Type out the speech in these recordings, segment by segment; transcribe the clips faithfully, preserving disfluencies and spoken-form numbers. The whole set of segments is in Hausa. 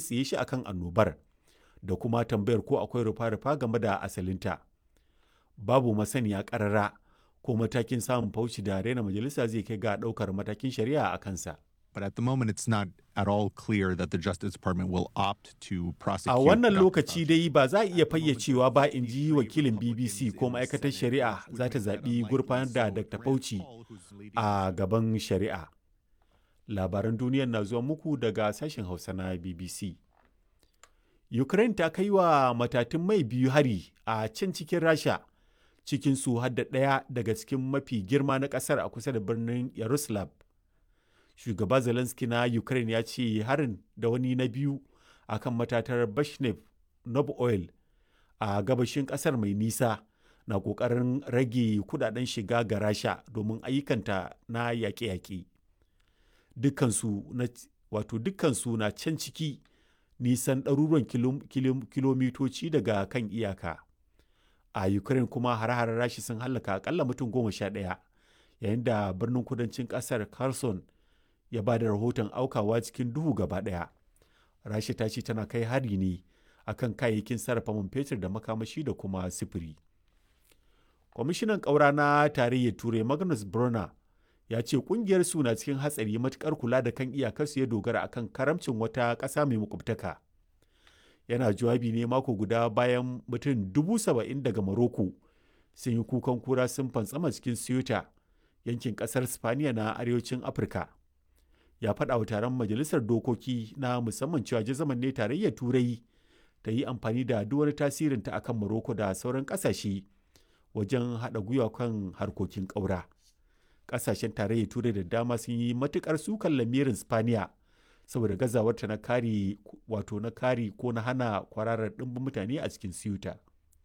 tsiye shi akan annobar da kuma tambayar ko akwai rufa-rufa game da asalinta. Babu masaniya ƙarara ko matakin samun Fauci da raina majalisa zai kai ga ɗaukar matakin shari'a a kansa. But at the moment, it's not at all clear that the Justice Department will opt to prosecute. A wannan lokaci dai ba za a iya fayyacewa ba, in ji wakilin B B C, ko ma'aikatar shari'a za ta zaɓi gurfanar da Doctor Fauci a gaban shari'a. Labaran duniyar na zuwa muku daga sashen Hausa na B B C. Ukraine ta kai wa matatun mai biyu hari a can cikin Rasha, cikinsu har da ɗaya daga cikin mafi girma na ƙasar a kusa da birnin Yaroslav. Shugaba Zelensky na Ukraine ya ce harin da wani na biyu a kan matatar Bashnev Nob Oil a gabashin ƙasar mai nisa na ƙoƙarin rage kudaden shiga ga Rasha domin ayyukanta na yaƙe-yaƙe. Dukkansu na wato dukkansu na can ciki nisan ɗaruruwan kilomitoci daga kan iyaka. A Ukraine kuma hare-haren Rasha sun hallaka akalla mutum goma sha ɗaya, yayin da birnin kudancin ƙasar Kherson ya ba da rahoton aukawa cikin duhu gaba ɗaya. Rasha ta ce tana kai hari ne akan kayayyakin sarrafa man fetur da makamashi da kuma sifiri. Kwamishinan ƙaura na tarayyar Turai Magnus Brunner ya ce ƙungiyar su na cikin hatsari matuƙar kula da kan iyakarsu ya dogara akan karamcin wata ƙasa mai makwabtaka. Yana jawabi ne mako guda bayan mutum dubu saba'in daga Morocco sun yi kukan kura sun fantsama cikin Ceuta, yankin ƙasar Spaniya na arewacin Afirka. Ya faɗa wa taron majalisar dokoki na musamman cewa jazaman ne tarayyar Turai ta yi amfani da duk wani tasirinta akan Morocco da sauran ƙasashe wajen haɗa gwiwa kan harkokin ƙaura. Ƙasashen tarayyar Turai da dama sun yi matuƙar sukan lamirin Spaniya saboda gazawarta na kare wato na kare ko na hana kwararar ɗimbin mutane a cikin Ceuta.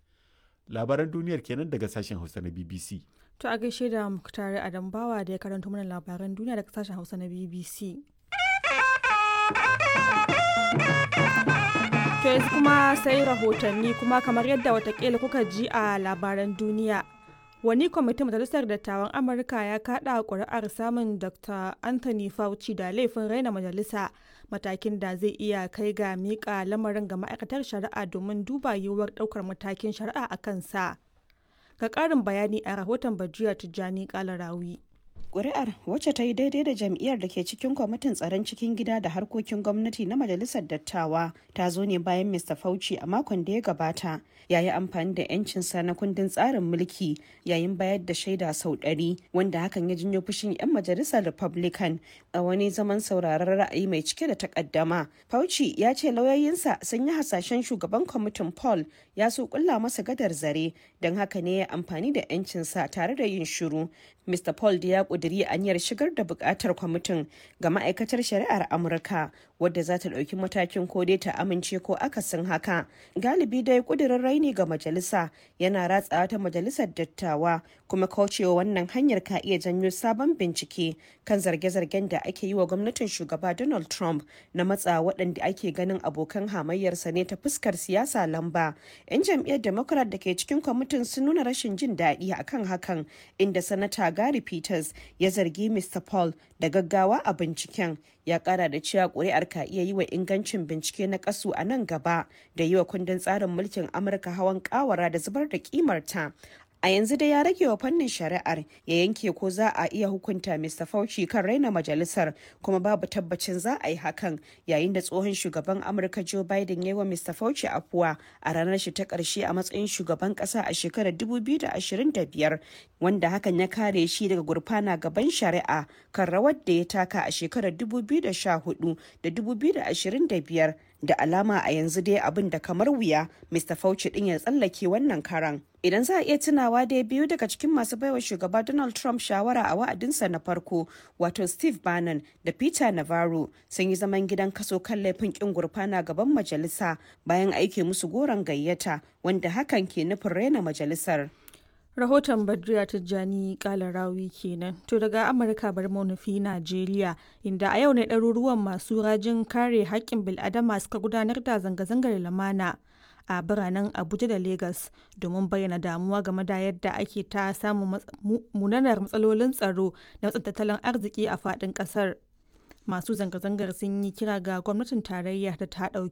Labaran duniyar kenan daga sashen Hausa na B B C. To a gaishe da Muktari Adambawa da ya karanto mana labaran duniya daga sashen Hausa na B B C. To yanzu kuma sai rahotanni, kuma kamar yadda watakila kuka ji a labaran duniya. Wani kwamitin Majalisar Dattawan Amurka ya kaɗa ƙuri'ar samun Doctor Anthony Fauci da laifin raina majalisa, matakin da zai iya kai ga miƙa lamarin ga ma'aikatar shari'a domin duba yiwuwar ɗaukar matakin shari'a a kansa. Ga ƙarin bayani a rahoton Bajiya Tijjani Kalarawi. Ƙuri'ar, wacce ta yi daidai da jam'iyyar da ke cikin kwamitin tsaron cikin gida da harkokin gwamnati na Majalisar Dattawa, ta zo ne bayan Mister Fauci a makon da ya gabata ya yi amfani da 'yancinsa na kundin tsarin mulki yayin bayar da shaida sau ɗari, wanda hakan ya janyo fushin 'yan majalisar Republican a wani zaman sauraron ra'ayi mai cike da takaddama. Fauci ya ce lauyoyinsa sun yi hasashen shugaban kwamitin Paul ya so kulla masa gadar zare, don haka ne ya amfani da 'yancinsa tare da yin shiru. Mister Paul da ya ƙudiri aniyar shigar da buƙatar kwamitin ga ma'aikatar shari'ar Amurka, wadda za ta ɗauki matakin ko dai ta amince ko akasin haka. Galibi dai ƙudurin raini ga majalisa yana ratsawa ta majalisar dattawa, kuma kaucewa wannan hanyar ka iya janyo sabon bincike kan zarge-zargen da ake yi wa gwamnatin shugaba Donald Trump na matsa waɗanda ake ganin abokan hamayyarsa ne ta fuskar siyasa lamba. 'Yan jam'iyyar Democrat da ke cikin kwamitin sun nuna rashin jin daɗi akan hakan, inda sanata Gary Peters ya zargi Mister Paul da gaggawa a binciken. Ya kara da cewa ƙuri'ar ka iya yi wa ingancin bincike na kasu a nan gaba da yi wa kundin tsarin mulkin Amurka hawan kawara da zubar da kimarta. A yanzu dai ya rage wa fannin shari'ar ya yanke ko za a iya hukunta Mister Fauci kan raina majalisar, kuma babu tabbacin za a yi hakan, yayin da tsohon shugaban Amurka Joe Biden ya yi wa Mister Fauci afuwa a ranar shi ta ƙarshe a matsayin shugaban ƙasa a shekarar dubu biyu da ashirin da biyar, wanda hakan ya kare shi daga gurfana gaban shari'a kan rawar da ya taka a shekarar dubu biyu da sha hudu da dubu biyu da ashirin da biyar. Da alama a yanzu dai abin da kamar wuya Mister Fauci din ya tsallake wannan karan. Idan za a iya tunawa dai biyu daga cikin masu baiwa shugaba Donald Trump shawara a wa'adinsa na farko, wato Steve Bannon da Peter Navarro, sun yi zaman gidan kaso kan laifin kin gurfana gaban majalisa bayan aike musu goron gayyata, wanda hakan ke nufin raina majalisar. Rahoton Badriya Tijjani Kalarawi kenan. To daga Amurka bar mu nufi Najeriya, inda a yau ne ɗaruruwan masu rajin kare haƙƙin bil'adama suka gudanar da zanga-zangar lamana a biranen Abuja da Legas domin bayyana damuwa game da yadda ake ta samun munanar matsalolin tsaro da matsin tattalin arziki a faɗin ƙasar. Masu zanga-zangar sun yi kira ga gwamnatin tarayya da ta ɗauki